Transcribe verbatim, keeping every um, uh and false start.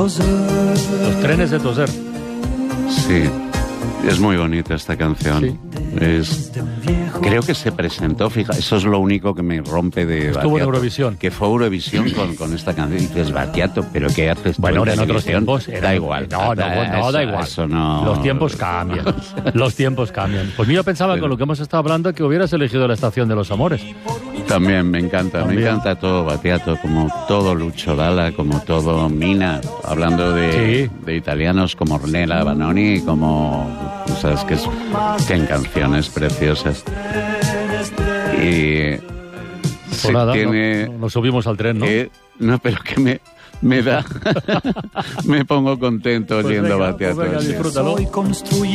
Los trenes de Toser. Sí, es muy bonita esta canción. Sí. Es, creo que se presentó, fija, eso es lo único que me rompe de Estuvo Battiato, en Eurovisión. que fue Eurovisión con, con esta canción. Y dices, Battiato, ¿pero qué haces tú Bueno, en en otros televisión? tiempos era- Da igual. No, no, da, no, eso, da igual. Eso no... Los tiempos cambian. Los tiempos cambian. Pues mira, pensaba Pero- con lo que hemos estado hablando que hubieras elegido La Estación de los Amores. También me encanta, También. me encanta todo Battiato, como todo Lucio Dalla, como todo Mina, hablando de, Sí. de italianos como Ornella Vanoni, como, o sea, es que es, tienen canciones preciosas. Y Pues se nada, tiene... no- nos subimos al tren, ¿no? que- no, pero que me, me da, me pongo contento Pues oyendo venga, Battiato. pues venga, así. disfrútalo.